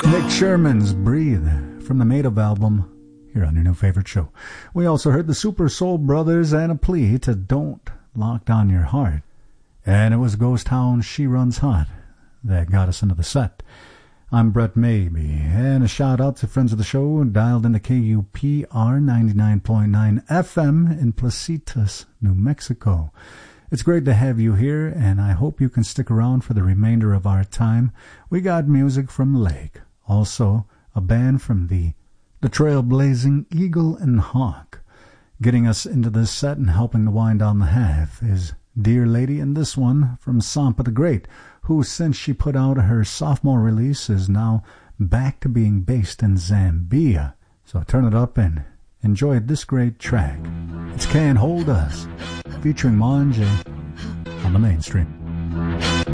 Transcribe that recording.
Nick Sherman's Breathe from the Made Of album here on your new favorite show. We also heard the Super Soul Brothers and a plea to Don't Lock Down Your Heart. And it was Ghost Town She Runs Hot that got us into the set. I'm Brett Maybe, and a shout out to friends of the show dialed into KUPR 99.9 FM in Placitas, New Mexico. It's great to have you here, and I hope you can stick around for the remainder of our time. We got music from Lake, also a band from the trailblazing Eagle and Hawk. Getting us into this set and helping to wind down the half is Dear Lady, and this one from Sampa the Great, who since she put out her sophomore release is now back to being based in Zambia. So turn it up and enjoy this great track. It's Can't Hold Us, featuring Manje on the Mainstream.